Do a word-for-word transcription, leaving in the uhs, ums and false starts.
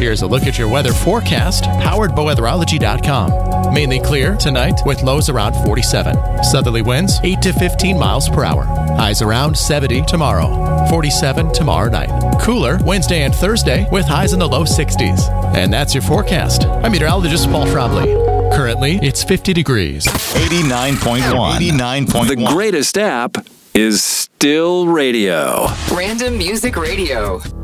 here's a look at your weather forecast, powered by weatherology dot com. Mainly clear tonight with lows around forty-seven. Southerly winds eight to fifteen miles per hour. Highs around seventy tomorrow. forty-seven tomorrow night. Cooler Wednesday and Thursday with highs in the low sixties. And that's your forecast. I'm meteorologist Paul Trombley. Currently, it's fifty degrees. eighty-nine point one. eighty-nine point one. The greatest app is still radio. Random Music Radio.